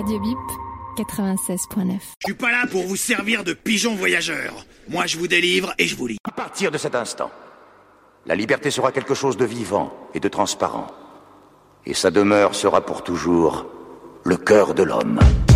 Radio Bip 96.9. Je suis pas là pour vous servir de pigeon voyageur. Moi, je vous délivre et je vous lis. À partir de cet instant, la liberté sera quelque chose de vivant et de transparent. Et sa demeure sera pour toujours le cœur de l'homme.